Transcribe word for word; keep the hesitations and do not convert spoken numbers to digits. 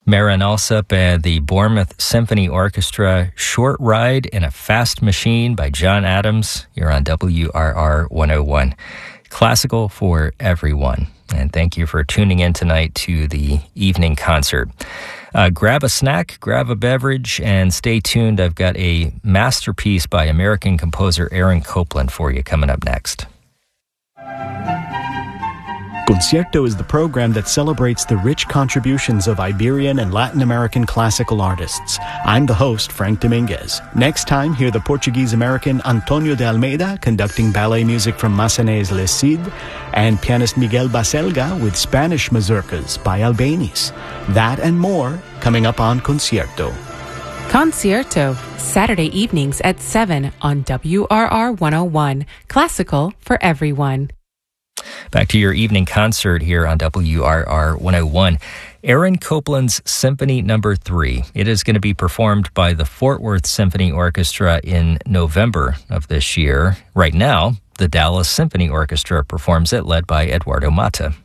Marin Alsop and the Bournemouth Symphony Orchestra, Short Ride in a Fast Machine by John Adams. You're on W R R one oh one. Classical for everyone. And thank you for tuning in tonight to the evening concert. Uh, grab a snack, grab a beverage, and stay tuned. I've got a masterpiece by American composer Aaron Copland for you coming up next. Concierto is the program that celebrates the rich contributions of Iberian and Latin American classical artists. I'm the host, Frank Dominguez. Next time, hear the Portuguese-American Antonio de Almeida conducting ballet music from Massenet's Le Cid, and pianist Miguel Baselga with Spanish mazurkas by Albéniz. That and more coming up on Concierto. Concierto, Saturday evenings at seven on W R R one oh one. Classical for everyone. Back to your evening concert here on W R R one oh one. Aaron Copland's Symphony Number three. It is going to be performed by the Fort Worth Symphony Orchestra in November of this year. Right now, the Dallas Symphony Orchestra performs it, led by Eduardo Mata.